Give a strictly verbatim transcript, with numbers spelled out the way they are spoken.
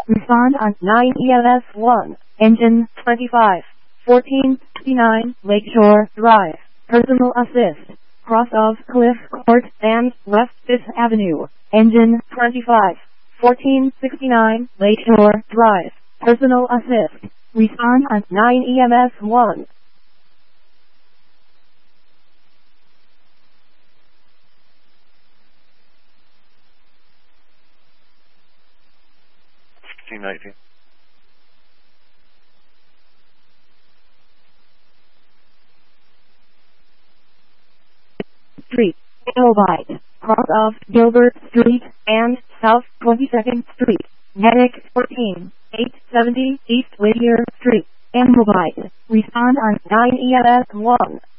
Respond on nine E M S one. Engine twenty-five. fourteen sixty-nine Lakeshore Drive. Personal assist. Cross of Cliff Court and West fifth Avenue. Engine twenty-five. fourteen sixty-nine Lakeshore Drive. Personal assist. Respond on nine E M S one. sixteen nineteen. Street. Kilobyte. Cross of Gilbert Street and South twenty-second Street. Medic fourteen. eight seventy East Whittier Street. Amblebite. Respond on nine E M S one.